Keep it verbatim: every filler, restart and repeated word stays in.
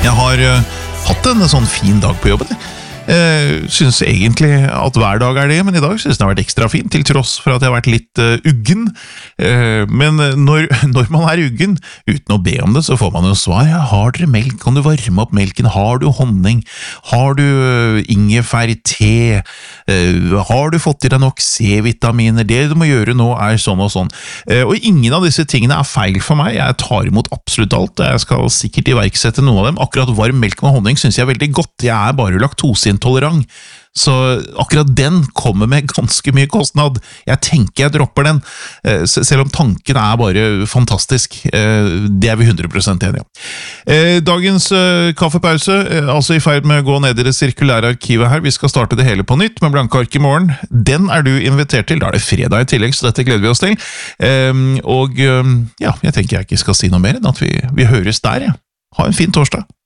Jeg har uh, hatt en sånn fin dag på jobben. Jeg uh, synes egentlig at hver dag er det, men i dag synes den har vært ekstra fin, til tross for at jeg har vært litt uh, uggen. Uh, men når, når man er uggen, uten å be om det, så får man jo svar. Ja, har dere melk? Kan du varme opp melken? Har du honning? Har du uh, ingefær, te? Uh, har du fått i deg nok C-vitaminer? Det du må gjøre nå er sånn og sånn. Uh, og ingen av disse tingene er feil for meg. Jeg tar imot absolutt alt. Jeg skal sikkert iverksette noe av dem. Akkurat varm melk med honning synes jeg er veldig godt. Jeg er bare laktoseintolerant, så akkurat den kommer med ganske mye kostnad. Jeg tenker jeg dropper den, selv om tanken er bare fantastisk. Det er vi hundre prosent enige om. Dagens kaffepause, altså i ferd med å gå ned i det sirkulære arkivet her. Vi skal starte det hele på nytt med blanke ark i morgen. Den er du invitert til. Da er det fredag i tillegg, så dette gleder vi oss til. Og ja, jeg tenker jeg ikke skal si noe mer enn at vi, vi høres der. Ja. Ha en fin torsdag.